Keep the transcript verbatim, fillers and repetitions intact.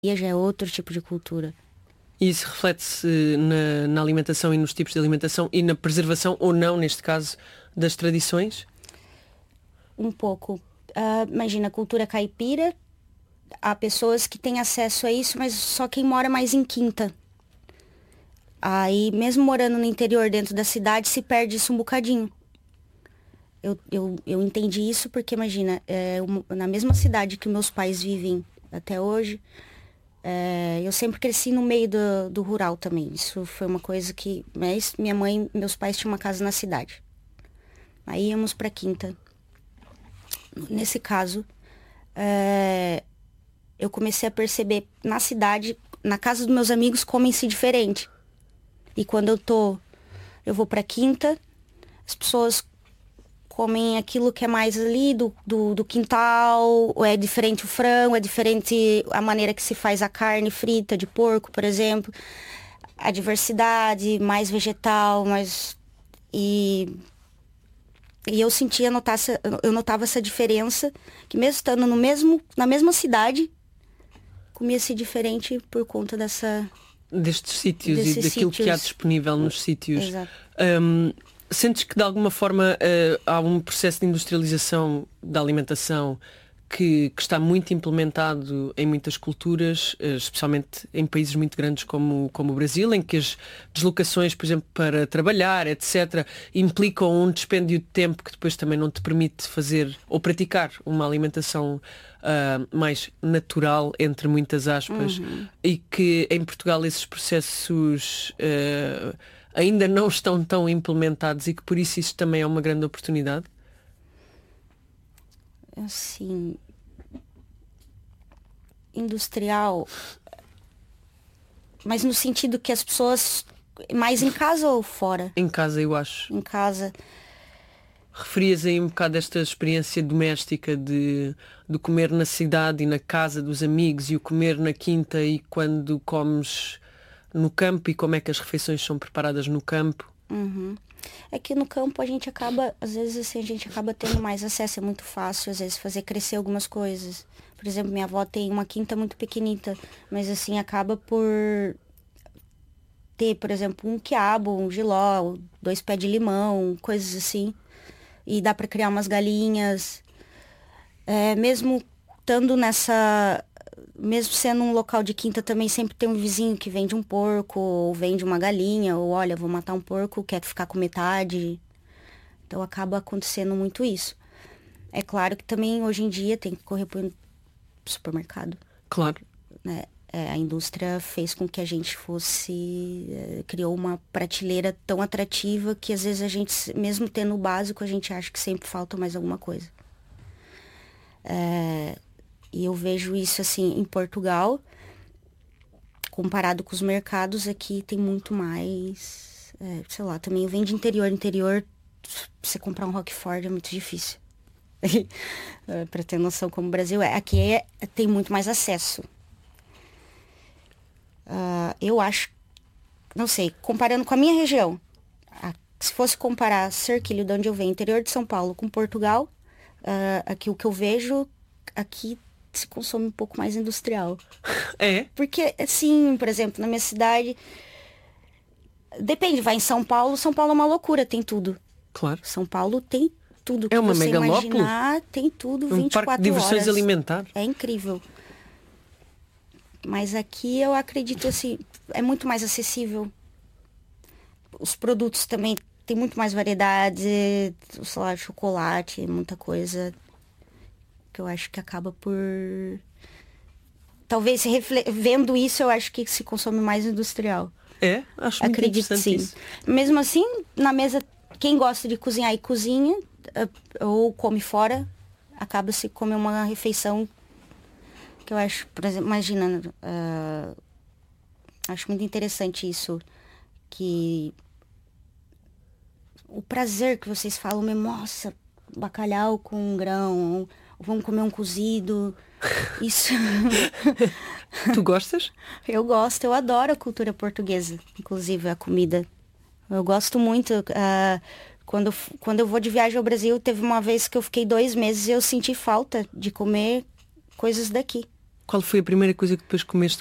já é outro tipo de cultura. E isso reflete-se na, na alimentação e nos tipos de alimentação e na preservação ou não, neste caso, das tradições? Um pouco. Uh, imagina, cultura caipira, há pessoas que têm acesso a isso, mas só quem mora mais em quinta. Aí, mesmo morando no interior, dentro da cidade, se perde isso um bocadinho. Eu, eu, eu entendi isso porque, imagina, é, uma, na mesma cidade que meus pais vivem até hoje, é, eu sempre cresci no meio do, do rural também. Isso foi uma coisa que... Mas minha mãe, meus pais tinham uma casa na cidade. Aí íamos pra quinta. Nesse caso, é, eu comecei a perceber na cidade, na casa dos meus amigos, comem-se diferente. E quando eu tô, eu vou pra quinta, as pessoas comem aquilo que é mais ali do, do, do quintal, ou é diferente o frango, é diferente a maneira que se faz a carne frita de porco, por exemplo. A diversidade, mais vegetal, mais... E, e eu sentia, notar essa, eu notava essa diferença, que mesmo estando no mesmo, na mesma cidade, comia-se diferente por conta dessa... Destes sítios Desses e daquilo sítios. que há disponível nos sítios. Exato. Um, sentes que de alguma forma uh, há um processo de industrialização da alimentação que, que está muito implementado em muitas culturas, uh, especialmente em países muito grandes como, como o Brasil, em que as deslocações, por exemplo, para trabalhar, etcétera, implicam um dispêndio de tempo que depois também não te permite fazer ou praticar uma alimentação Uh, mais natural, entre muitas aspas, Uhum. e que em Portugal esses processos uh, ainda não estão tão implementados e que por isso isso também é uma grande oportunidade? Assim, industrial, mas no sentido que as pessoas, mais em casa ou fora? Em casa, eu acho. Em casa. Referias aí um bocado esta experiência doméstica de, de comer na cidade e na casa dos amigos e o comer na quinta e quando comes no campo e como é que as refeições são preparadas no campo. Uhum. É que no campo a gente acaba, às vezes assim, a gente acaba tendo mais acesso, é muito fácil, às vezes, fazer crescer algumas coisas. Por exemplo, minha avó tem uma quinta muito pequenita, mas assim, acaba por ter, por exemplo, um quiabo, um jiló, dois pés de limão, coisas assim. E dá para criar umas galinhas. É, mesmo estando nessa... Mesmo sendo um local de quinta, também sempre tem um vizinho que vende um porco, ou vende uma galinha, ou olha, vou matar um porco, quer ficar com metade. Então acaba acontecendo muito isso. É claro que também hoje em dia tem que correr para o supermercado. Claro. Né? É, a indústria fez com que a gente fosse... É, criou uma prateleira tão atrativa que às vezes a gente, mesmo tendo o básico, a gente acha que sempre falta mais alguma coisa. É, e eu vejo isso assim em Portugal, comparado com os mercados aqui, tem muito mais... É, sei lá, também vem de interior. Interior, você comprar um Roquefort é muito difícil. é, para ter noção como o Brasil é. Aqui é, tem muito mais acesso. Uh, eu acho, não sei, comparando com a minha região, a, se fosse comparar Cerquilho, de onde eu venho, interior de São Paulo, com Portugal, uh, aqui o que eu vejo, aqui se consome um pouco mais industrial. É? Porque, assim, por exemplo, na minha cidade, depende, vai em São Paulo, São Paulo é uma loucura, tem tudo. Claro. São Paulo tem tudo que é uma você megalópole? Imaginar, tem tudo, um vinte e quatro parque de diversões horas. alimentar. É incrível. Mas aqui eu acredito assim, é muito mais acessível. Os produtos também tem muito mais variedade, sei lá, chocolate, muita coisa que eu acho que acaba por... Talvez refle... vendo isso, eu acho que se consome mais industrial. É? Acho muito Acredito interessante sim. isso. Mesmo assim, na mesa, quem gosta de cozinhar e cozinha, ou come fora, acaba se comer uma refeição que eu acho, por exemplo, imagina, uh, acho muito interessante isso, que o prazer que vocês falam mesmo, nossa, bacalhau com grão, ou vamos comer um cozido, isso... Tu gostas? Eu gosto, eu adoro a cultura portuguesa, inclusive a comida. Eu gosto muito. Uh, quando, quando eu vou de viagem ao Brasil, teve uma vez que eu fiquei dois meses e eu senti falta de comer coisas daqui. qual foi a primeira coisa que depois comeste